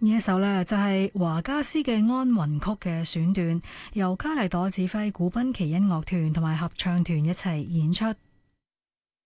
呢一首呢，就係華家師嘅安魂曲嘅選段，由卡麗朵指揮古賓奇音樂團同埋合唱團一齊演出。